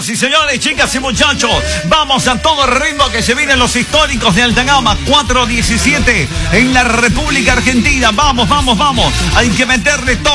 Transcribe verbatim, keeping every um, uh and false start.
Señoras y señores, chicas y muchachos, vamos a todo ritmo que se vienen los históricos de alta gama. Cuatro diecisiete en la República Argentina. Vamos, vamos, vamos. Hay que meterle todo.